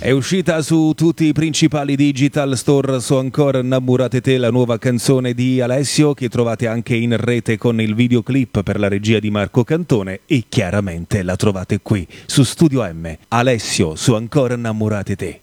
È uscita su tutti i principali digital store, su Ancora Innamorate Te, la nuova canzone di Alessio, che trovate anche in rete con il videoclip per la regia di Marco Cantone, e chiaramente la trovate qui su Studio M. Alessio su Ancora Innamorate Te.